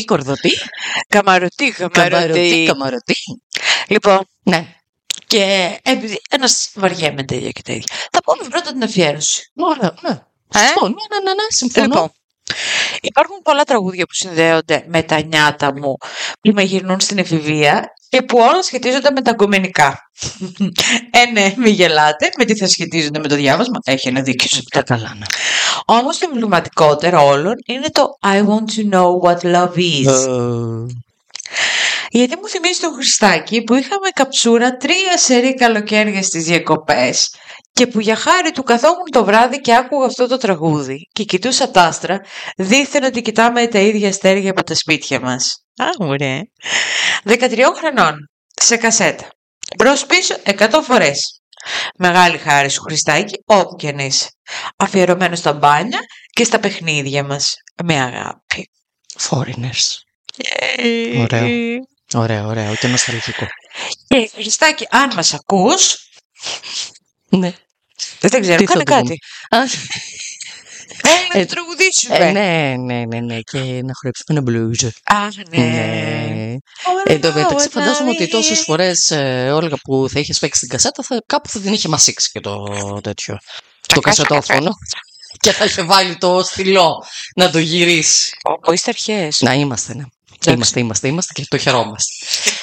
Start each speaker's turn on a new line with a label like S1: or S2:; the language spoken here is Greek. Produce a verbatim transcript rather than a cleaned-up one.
S1: κορδωτή.
S2: Καμαρωτή, καμαρωτή.
S1: Καμαρωτή.
S2: Λοιπόν,
S1: Ναι.
S2: και επειδή ένας βαριέμαι τέτοια και τέτοια, θα πούμε πρώτα την αφιέρωση.
S1: Ωραία, ναι.
S2: Ε?
S1: Συμφωνώ, ναι, ναι, ναι, συμφωνώ.
S2: Λοιπόν, υπάρχουν πολλά τραγούδια που συνδέονται με τα νιάτα μου που με γυρνούν στην εφηβεία και που όλα σχετίζονται με τα γκομενικά. Ε, ναι, μη γελάτε, με τι θα σχετίζονται με το διάβασμα. Έχει ένα δίκιο σε αυτά.
S1: Καλά, ναι.
S2: Όμως το εμβληματικότερο όλων είναι το I want to know what love is.
S1: Ε,
S2: Γιατί μου θυμίζει το Χριστάκι που είχαμε καψούρα τρία σερί καλοκαίρια στις διακοπές και που για χάρη του καθόμουν το βράδυ και άκουγα αυτό το τραγούδι και κοιτούσα τα άστρα, δείχνει ότι κοιτάμε τα ίδια αστέρια από τα σπίτια μας. Α, ωραία. δεκατριών χρονών, σε κασέτα. Μπρος πίσω εκατό φορές. Μεγάλη χάρη σου Χριστάκι, όπου και αν είσαι. Αφιερωμένο στα μπάνια και στα παιχνίδια μας. Με αγάπη.
S1: Foreigners. Ωραίο. Ωραίο, ωραίο και νοσταλγικό.
S2: Και Χριστάκι, αν μας ακούς,
S1: Ναι.
S2: δεν ξέρω,
S1: Τι
S2: κάνε
S1: θα το
S2: κάτι.
S1: Α,
S2: Έλα
S1: Ε,
S2: να το τραγουδήσουμε.
S1: ε, ναι, ναι, ναι, ναι. Και να χορέψουμε ένα blues.
S2: Α, ναι.
S1: Ναι. Εν τω μεταξύ, φαντάζομαι ότι τόσες φορές, ε, Όλγα, που θα είχες παίξει την κασέτα, θα, κάπου θα την είχε μασίξει και το τέτοιο. Το κασετόφωνο. Και θα είχε βάλει το στυλό να το γυρίσει.
S2: Όπου είστε αρχές.
S1: Να είμαστε, ναι.
S2: Εντάξει.
S1: Είμαστε, είμαστε, είμαστε και το χαιρόμαστε.